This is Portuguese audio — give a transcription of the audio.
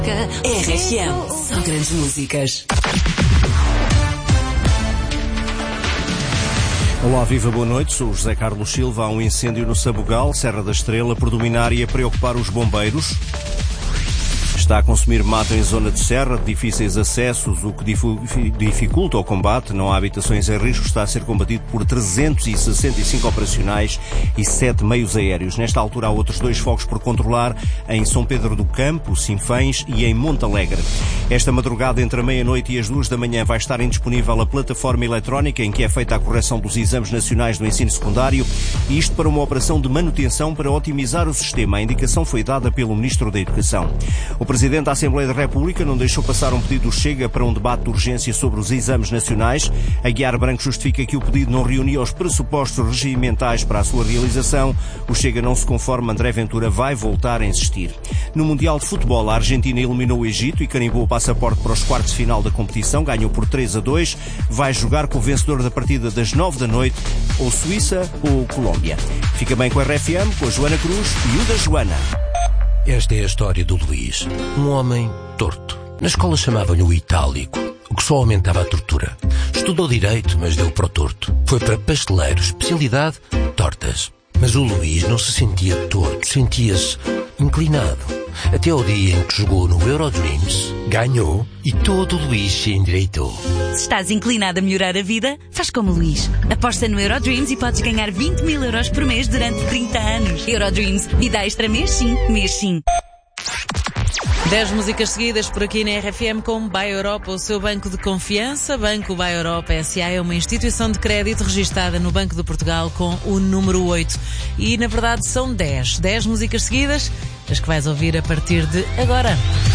RFM, só grandes músicas. Olá, viva, boa noite. Sou o José Carlos Silva. Há um incêndio no Sabugal, Serra da Estrela, por dominar e a preocupar os bombeiros. Está a consumir mato em zona de serra, de difíceis acessos, o que dificulta o combate. Não há habitações em risco. Está a ser combatido por 365 operacionais e 7 meios aéreos. Nesta altura há outros 2 focos por controlar em São Pedro do Campo, Sinfãs e em Monte Alegre. Esta madrugada, entre a meia-noite e as 2 da manhã, vai estar indisponível a plataforma eletrónica em que é feita a correção dos exames nacionais do ensino secundário, e isto para uma operação de manutenção para otimizar o sistema. A indicação foi dada pelo Ministro da Educação. O Presidente da Assembleia da República não deixou passar um pedido do Chega para um debate de urgência sobre os exames nacionais. Aguiar Branco justifica que o pedido não reunia os pressupostos regimentais para a sua realização. O Chega não se conforma. André Ventura vai voltar a insistir. No Mundial de Futebol, a Argentina eliminou o Egito e carimbou o passaporte para os quartos de final da competição. Ganhou por 3-2. Vai jogar com o vencedor da partida das 9 da noite, ou Suíça ou Colômbia. Fica bem com a RFM, com a Joana Cruz e o da Joana. Esta é a história do Luís, um homem torto. Na escola chamavam-lhe o itálico, o que só aumentava a tortura. Estudou direito, mas deu para o torto. Foi para pasteleiro, especialidade, tortas. Mas o Luís não se sentia torto, sentia-se inclinado. Até ao dia em que jogou no Eurodreams, ganhou e todo o Luís se endireitou. Se estás inclinado a melhorar a vida, faz como o Luís. Aposta no Eurodreams e podes ganhar 20 mil euros por mês durante 30 anos. Eurodreams, vida extra mês sim, mês sim. 10 músicas seguidas por aqui na RFM com Buy Europa, o seu banco de confiança. Banco Buy Europa S.A. é uma instituição de crédito registada no Banco de Portugal com o número 8. E, na verdade, são 10 músicas seguidas, as que vais ouvir a partir de agora.